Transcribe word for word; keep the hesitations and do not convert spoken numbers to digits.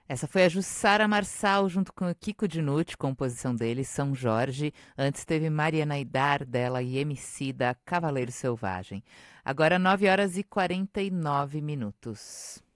Essa foi a Jussara Marçal junto com o Kiko Dinucci, composição dele, São Jorge. Antes teve Mariana Aidar, dela e Emicida, Cavaleiro Selvagem. Agora nove horas e quarenta e nove minutos.